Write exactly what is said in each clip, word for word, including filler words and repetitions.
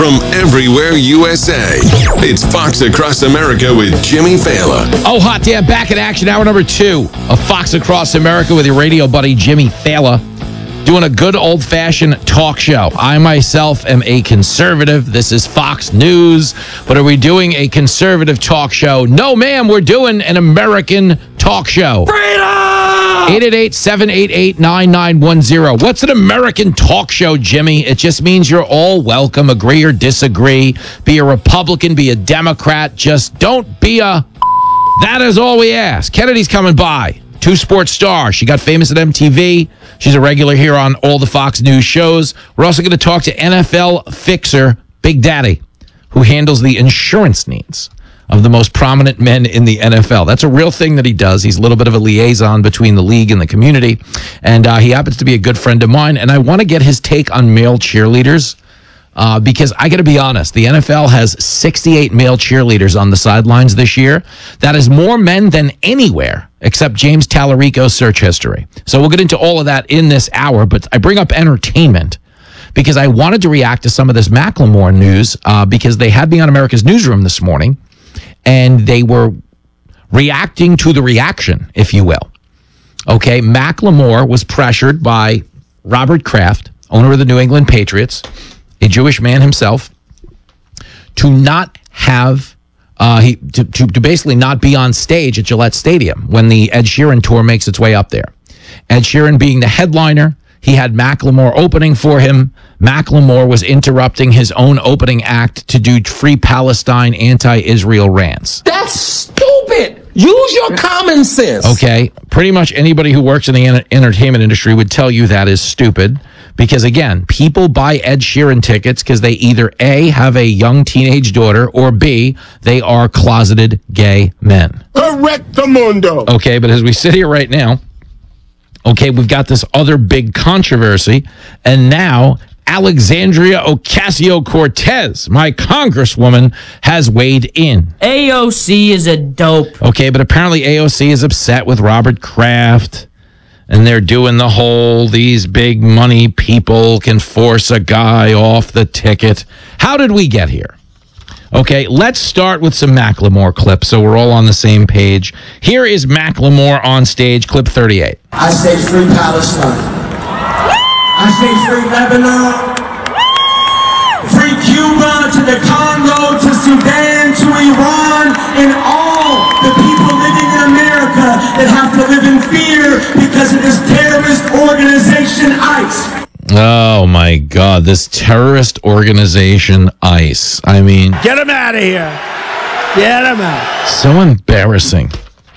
from everywhere U S A. It's Fox Across America with Jimmy Failla. Oh, hot damn, back in action. Hour number two of Fox Across America with your radio buddy, Jimmy Failla. Doing a good old-fashioned talk show. I myself am a conservative. This is Fox News. But are we doing a conservative talk show? No, ma'am. We're doing an American talk show. Freedom! eight eight eight, seven eight eight, nine nine one zero. What's an American talk show, Jimmy? It just means you're all welcome. Agree or disagree. Be a Republican. Be a Democrat. Just don't be a... That is all we ask. Kennedy's coming by. Two sports star. She got famous at M T V. She's a regular here on all the Fox News shows. We're also going to talk to N F L fixer Big Daddy, who handles the insurance needs of the most prominent men in the N F L. That's a real thing that he does. He's a little bit of a liaison between the league and the community, and uh, he happens to be a good friend of mine, and I want to get his take on male cheerleaders. Uh, because I got to be honest, the N F L has sixty-eight male cheerleaders on the sidelines this year. That is more men than anywhere except James Tallarico's search history. So we'll get into all of that in this hour, but I bring up entertainment because I wanted to react to some of this Macklemore news uh, because they had me on America's Newsroom this morning, and they were reacting to the reaction, if you will. Okay, Macklemore was pressured by Robert Kraft, owner of the New England Patriots, a Jewish man himself, to not have, uh, he to, to, to basically not be on stage at Gillette Stadium when the Ed Sheeran tour makes its way up there. Ed Sheeran being the headliner, he had Macklemore opening for him. Macklemore was interrupting his own opening act to do Free Palestine anti-Israel rants. That's stupid. Use your common sense. Okay, pretty much anybody who works in the en- entertainment industry would tell you that is stupid. Because, again, people buy Ed Sheeran tickets because they either, A, have a young teenage daughter, or B, they are closeted gay men. Correctamundo. Okay, but as we sit here right now, okay, we've got this other big controversy, and now Alexandria Ocasio-Cortez, my congresswoman, has weighed in. A O C is a dope. Okay, but apparently A O C is upset with Robert Kraft. And they're doing the whole, these big money people can force a guy off the ticket. How did we get here? Okay, let's start with some Macklemore clips so we're all on the same page. Here is Macklemore on stage, clip thirty-eight. I say free Palestine. I say free Lebanon. Free Cuba to the Congo, to Sudan, to Iran, and all the people living in America that have to live in fear because of this terrorist organization, ICE. Oh, my God. This terrorist organization, ICE. I mean... Get him out of here. Get him out. So embarrassing.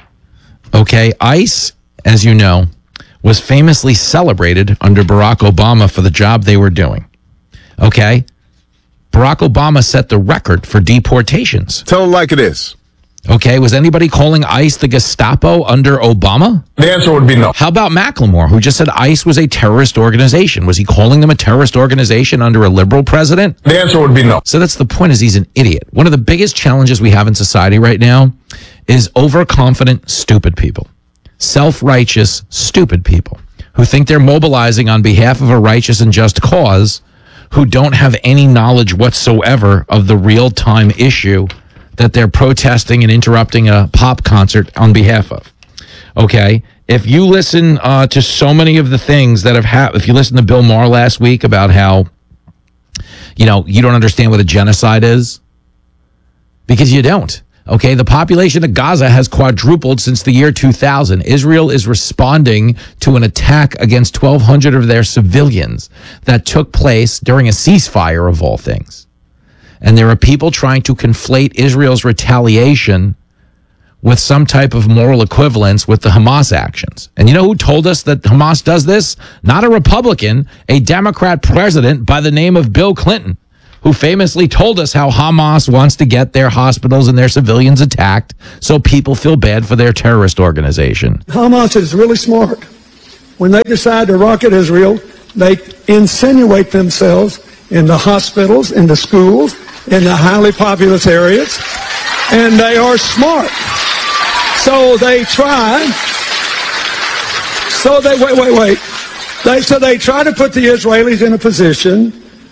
Okay, ICE, as you know, was famously celebrated under Barack Obama for the job they were doing. Okay? Barack Obama set the record for deportations. Tell him like it is. Okay, was anybody calling ICE the Gestapo under Obama? The answer would be no. How about Macklemore, who just said ICE was a terrorist organization? Was he calling them a terrorist organization under a liberal president? The answer would be no. So that's the point, is he's an idiot. One of the biggest challenges we have in society right now is overconfident, stupid people. Self-righteous, stupid people who think they're mobilizing on behalf of a righteous and just cause, who don't have any knowledge whatsoever of the real-time issue that they're protesting and interrupting a pop concert on behalf of. Okay? If you listen uh, to so many of the things that have happened, if you listen to Bill Maher last week about how, you know, you don't understand what a genocide is, because you don't. Okay, the population of Gaza has quadrupled since the year two thousand. Israel is responding to an attack against twelve hundred of their civilians that took place during a ceasefire, of all things. And there are people trying to conflate Israel's retaliation with some type of moral equivalence with the Hamas actions. And you know who told us that Hamas does this? Not a Republican, a Democrat president by the name of Bill Clinton, who famously told us how Hamas wants to get their hospitals and their civilians attacked so people feel bad for their terrorist organization. Hamas is really smart. When they decide to rocket Israel, they insinuate themselves in the hospitals, in the schools, in the highly populous areas, and they are smart. So they try, so they, wait, wait, wait. They, so they try to put the Israelis in a position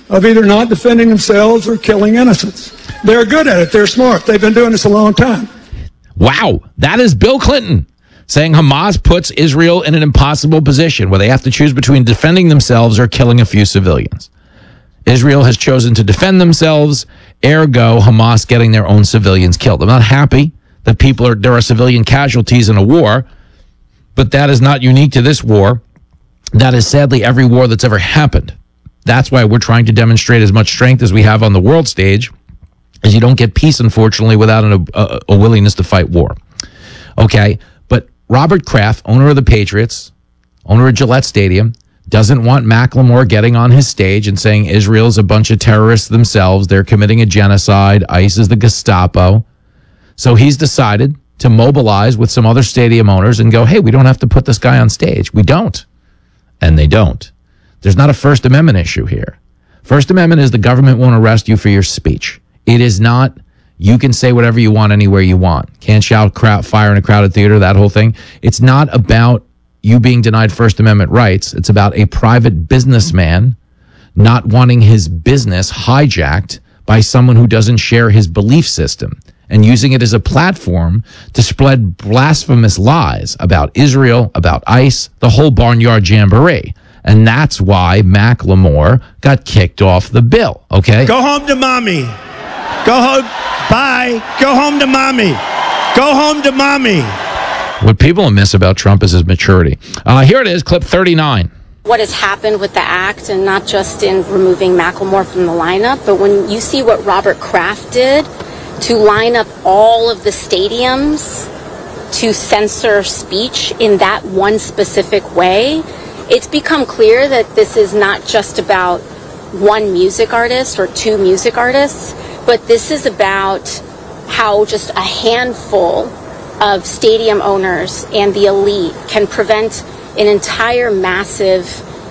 of either not defending themselves or killing innocents. They're good at it. They're smart. They've been doing this a long time. Wow, that is Bill Clinton saying Hamas puts Israel in an impossible position where they have to choose between defending themselves or killing a few civilians. Israel has chosen to defend themselves, ergo Hamas getting their own civilians killed. I'm not happy that people are there are civilian casualties in a war, but that is not unique to this war. That is sadly every war that's ever happened. That's why we're trying to demonstrate as much strength as we have on the world stage, as you don't get peace, unfortunately, without an, a, a willingness to fight war. Okay, but Robert Kraft, owner of the Patriots, owner of Gillette Stadium, doesn't want Macklemore getting on his stage and saying Israel's a bunch of terrorists themselves. They're committing a genocide. ICE is the Gestapo. So he's decided to mobilize with some other stadium owners and go, hey, we don't have to put this guy on stage. We don't. And they don't. There's not a First Amendment issue here. First Amendment is the government won't arrest you for your speech. It is not, you can say whatever you want anywhere you want. Can't shout crowd, fire in a crowded theater, that whole thing. It's not about you being denied First Amendment rights. It's about a private businessman not wanting his business hijacked by someone who doesn't share his belief system and using it as a platform to spread blasphemous lies about Israel, about ICE, the whole barnyard jamboree. And that's why Macklemore got kicked off the bill, okay? Go home to mommy. Go home. Bye. Go home to mommy. Go home to mommy. What people miss about Trump is his maturity. Uh, here it is, clip thirty-nine. What has happened with the act, and not just in removing Macklemore from the lineup, but when you see what Robert Kraft did to line up all of the stadiums to censor speech in that one specific way, it's become clear that this is not just about one music artist or two music artists, but this is about how just a handful of stadium owners and the elite can prevent an entire massive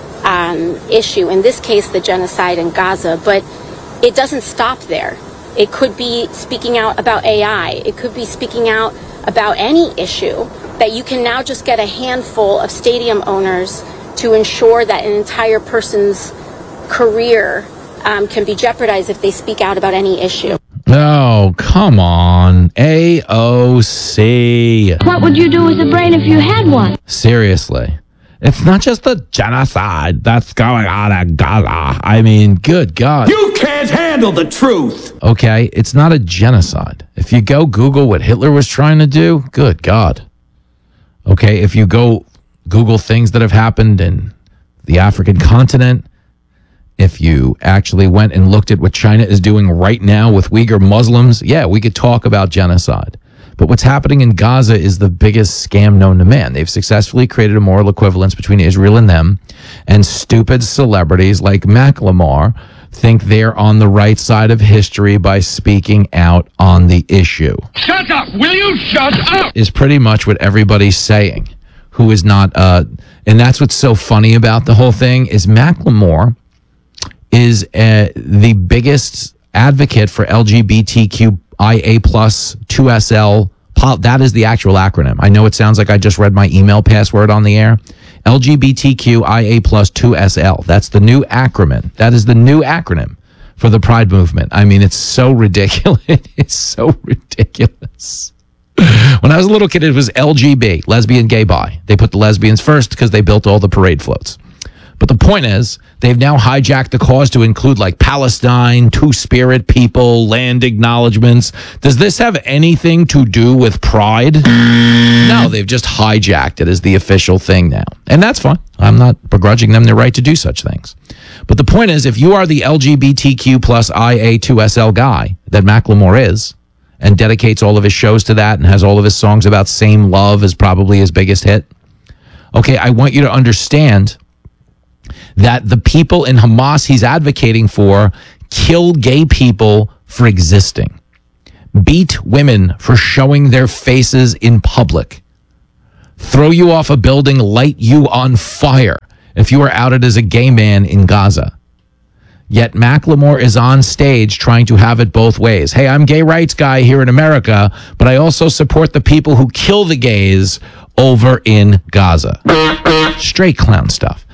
um, issue, in this case the genocide in Gaza. But it doesn't stop there. It could be speaking out about A I. It could be speaking out about any issue that you can now just get a handful of stadium owners to ensure that an entire person's career um, can be jeopardized if they speak out about any issue. Oh, come on. A O C. What would you do with a brain if you had one? Seriously. It's not just the genocide that's going on in Gaza. I mean, good God. You can't handle the truth. Okay, it's not a genocide. If you go Google what Hitler was trying to do, good God. Okay, if you go Google things that have happened in the African continent, if you actually went and looked at what China is doing right now with Uyghur Muslims, yeah, we could talk about genocide. But what's happening in Gaza is the biggest scam known to man. They've successfully created a moral equivalence between Israel and them, and stupid celebrities like Macklemore think they're on the right side of history by speaking out on the issue. Shut up! Will you shut up? Is pretty much what everybody's saying, who is not, uh, and that's what's so funny about the whole thing, is Macklemore is uh, the biggest advocate for L G B T Q I A plus two S L. That is the actual acronym. I know it sounds like I just read my email password on the air. L G B T Q I A plus two S L. That's the new acronym. That is the new acronym for the Pride movement. I mean, it's so ridiculous. It's so ridiculous. When I was a little kid, it was L G B, lesbian, gay, bi. They put the lesbians first because they built all the parade floats. But the point is, they've now hijacked the cause to include like Palestine, two-spirit people, land acknowledgements. Does this have anything to do with pride? No, they've just hijacked it as the official thing now. And that's fine. I'm not begrudging them their right to do such things. But the point is, if you are the L G B T Q plus I A two S L guy that Macklemore is, and dedicates all of his shows to that and has all of his songs about same love as probably his biggest hit, okay, I want you to understand that the people in Hamas he's advocating for kill gay people for existing, beat women for showing their faces in public, throw you off a building, light you on fire if you are outed as a gay man in Gaza. Yet Macklemore is on stage trying to have it both ways. Hey, I'm gay rights guy here in America, but I also support the people who kill the gays over in Gaza. Straight clown stuff.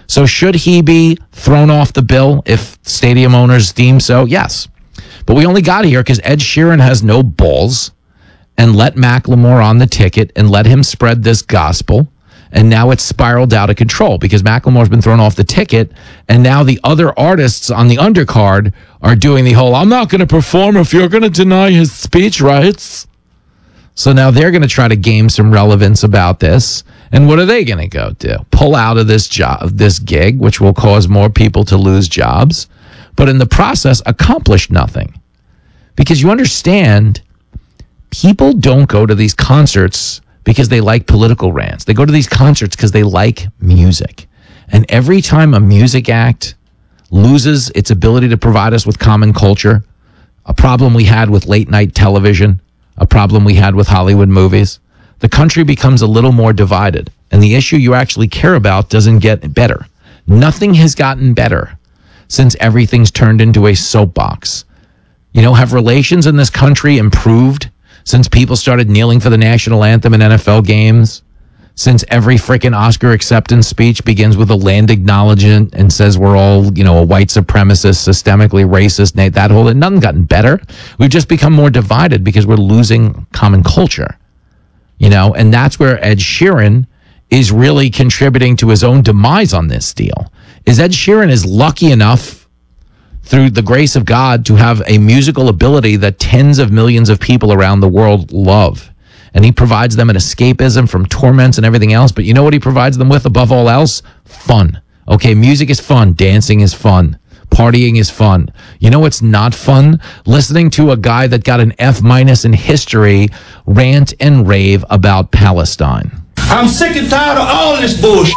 So should he be thrown off the bill if stadium owners deem so? Yes. But we only got here because Ed Sheeran has no balls and let Macklemore on the ticket and let him spread this gospel. And now it's spiraled out of control because Macklemore's been thrown off the ticket. And now the other artists on the undercard are doing the whole, I'm not going to perform if you're going to deny his speech rights. So now they're going to try to game some relevance about this. And what are they going to go do? Pull out of this job, this gig, which will cause more people to lose jobs. But in the process, accomplish nothing. Because you understand, people don't go to these concerts because they like political rants. They go to these concerts because they like music. And every time a music act loses its ability to provide us with common culture, a problem we had with late night television, a problem we had with Hollywood movies, the country becomes a little more divided. And the issue you actually care about doesn't get better. Nothing has gotten better since everything's turned into a soapbox. You know, have relations in this country improved since people started kneeling for the national anthem in N F L games? Since every freaking Oscar acceptance speech begins with a land acknowledgement and says we're all, you know, a white supremacist, systemically racist, that whole, nothing's gotten better. We've just become more divided because we're losing common culture, you know, and that's where Ed Sheeran is really contributing to his own demise on this deal. Is Ed Sheeran is lucky enough through the grace of God to have a musical ability that tens of millions of people around the world love. And he provides them an escapism from torments and everything else. But you know what he provides them with above all else? Fun. Okay, music is fun. Dancing is fun. Partying is fun. You know what's not fun? Listening to a guy that got an F minus in history rant and rave about Palestine. I'm sick and tired of all this bullshit.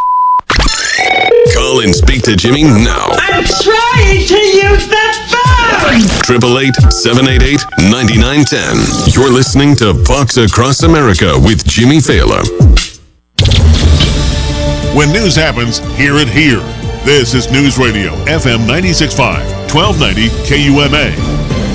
Call and speak to Jimmy now. I'm trying to use the phone! eight eight eight, seven eight eight, nine nine one zero. You're listening to Fox Across America with Jimmy Failla. When news happens, hear it here. This is News Radio, F M ninety-six point five, twelve ninety K U M A.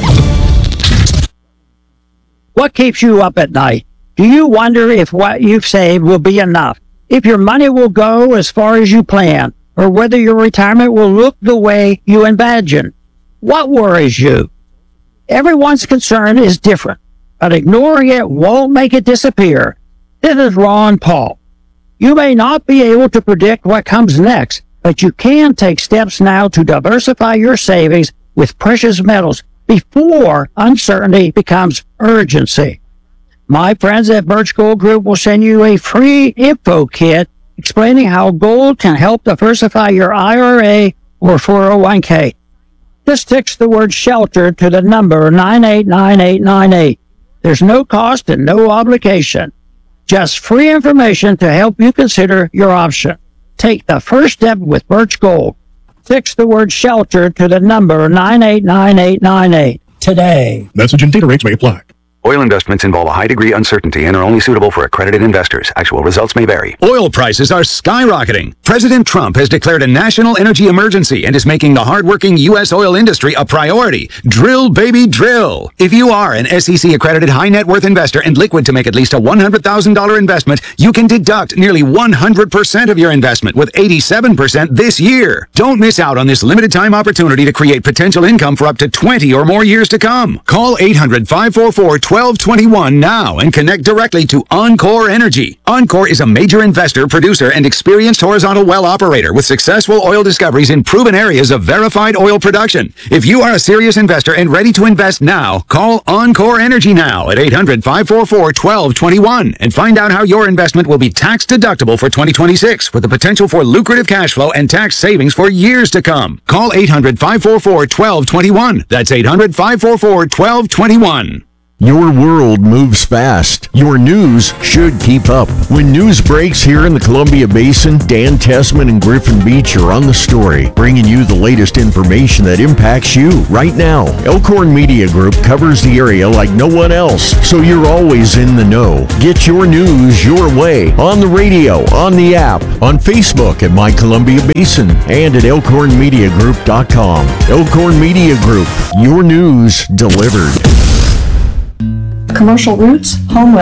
What keeps you up at night? Do you wonder if what you've saved will be enough? If your money will go as far as you plan, or whether your retirement will look the way you imagine? What worries you? Everyone's concern is different, but ignoring it won't make it disappear. This is Ron Paul. You may not be able to predict what comes next, but you can take steps now to diversify your savings with precious metals before uncertainty becomes urgency. My friends at Birch Gold Group will send you a free info kit explaining how gold can help diversify your I R A or four oh one k. Just text the word shelter to the number nine eight nine eight nine eight. There's no cost and no obligation. Just free information to help you consider your option. Take the first step with Birch Gold. Text the word shelter to the number nine eight nine eight nine eight today. Message and data rates may apply. Oil investments involve a high degree of uncertainty and are only suitable for accredited investors. Actual results may vary. Oil prices are skyrocketing. President Trump has declared a national energy emergency and is making the hardworking U S oil industry a priority. Drill, baby, drill. If you are an S E C accredited high net worth investor and liquid to make at least a one hundred thousand dollars investment, you can deduct nearly one hundred percent of your investment with eighty-seven percent this year. Don't miss out on this limited time opportunity to create potential income for up to twenty or more years to come. Call eight hundred, five four four, twelve twenty-one now and connect directly to Encore Energy. Encore is a major investor, producer, and experienced horizontal well operator with successful oil discoveries in proven areas of verified oil production. If you are a serious investor and ready to invest now, call Encore Energy now at eight hundred, five four four, twelve twenty-one and find out how your investment will be tax deductible for twenty twenty-six with the potential for lucrative cash flow and tax savings for years to come. Call eight hundred, five four four, twelve twenty-one. That's eight hundred, five four four, twelve twenty-one. Your world moves fast. Your news should keep up. When news breaks here in the Columbia Basin, Dan Tessman and Griffin Beach are on the story, bringing you the latest information that impacts you right now. Elkhorn Media Group covers the area like no one else, so you're always in the know. Get your news your way on the radio, on the app, on Facebook at My Columbia Basin, and at elkhorn media group dot com. Elkhorn Media Group, your news delivered. Commercial Roots, home ready.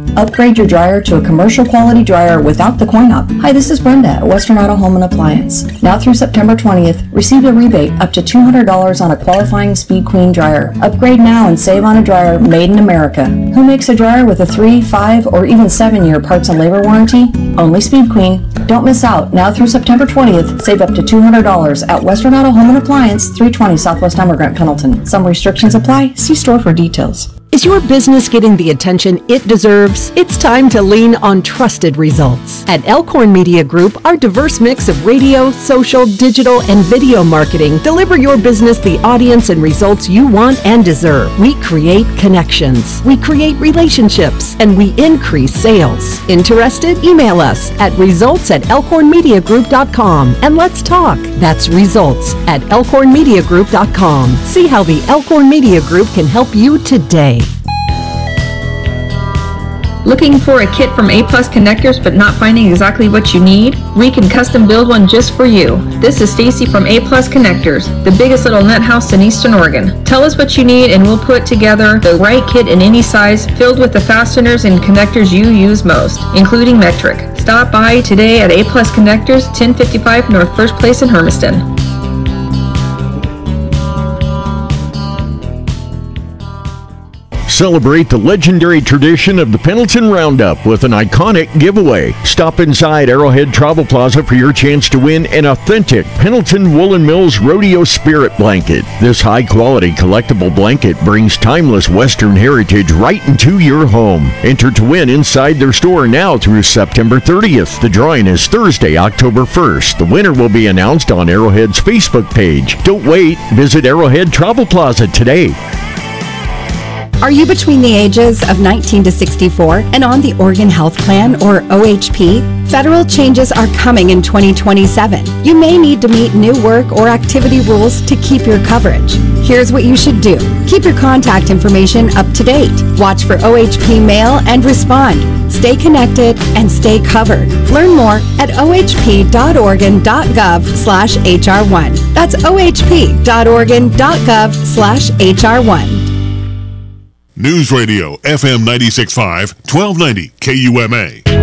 Upgrade your dryer to a commercial quality dryer without the coin-op. Hi, this is Brenda at Western Auto Home and Appliance. Now through September twentieth, receive a rebate up to two hundred dollars on a qualifying Speed Queen dryer. Upgrade now and save on a dryer made in America. Who makes a dryer with a three, five, or even seven year parts and labor warranty? Only Speed Queen. Don't miss out. Now through September twentieth, save up to two hundred dollars at Western Auto Home and Appliance, three twenty Southwest Emigrant, Pendleton. Some restrictions apply. See store for details. Is your business getting the attention it deserves? It's time to lean on trusted results. At Elkhorn Media Group, our diverse mix of radio, social, digital, and video marketing deliver your business the audience and results you want and deserve. We create connections, we create relationships, and we increase sales. Interested? Email us at results at elkhorn media group dot com and let's talk. That's results at elkhorn media group dot com. See how the Elkhorn Media Group can help you today. Looking for a kit from A Plus Connectors but not finding exactly what you need? We can custom build one just for you. This is Stacy from A Plus Connectors, the biggest little net house in Eastern Oregon. Tell us what you need and we'll put together the right kit in any size, filled with the fasteners and connectors you use most, including metric. Stop by today at A Plus Connectors, ten fifty-five North First Place in Hermiston. Celebrate the legendary tradition of the Pendleton Roundup with an iconic giveaway. Stop inside Arrowhead Travel Plaza for your chance to win an authentic Pendleton Woolen Mills Rodeo Spirit Blanket. This high-quality collectible blanket brings timeless Western heritage right into your home. Enter to win inside their store now through September thirtieth. The drawing is Thursday, October first. The winner will be announced on Arrowhead's Facebook page. Don't wait. Visit Arrowhead Travel Plaza today. Are you between the ages of nineteen to sixty-four and on the Oregon Health Plan, or O H P? Federal changes are coming in twenty twenty-seven. You may need to meet new work or activity rules to keep your coverage. Here's what you should do. Keep your contact information up to date. Watch for O H P mail and respond. Stay connected and stay covered. Learn more at o h p dot oregon dot gov slash h r one. That's o h p dot oregon dot gov slash h r one. News Radio, F M ninety-six point five, twelve ninety K U M A.